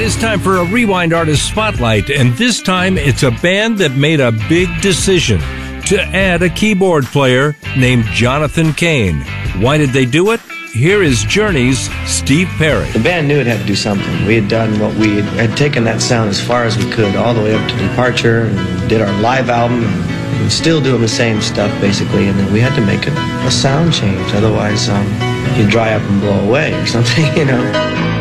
it's time for a Rewind Artist Spotlight, and this time it's a band that made a big decision to add a keyboard player named Jonathan Cain. Why did they do it? Here is Journey's Steve Perry. The band knew it had to do something. We had done what we had taken that sound as far as we could, all the way up to Departure, and did our live album, and still doing the same stuff basically, and then we had to make a sound change, otherwise you'd dry up and blow away or something, you know.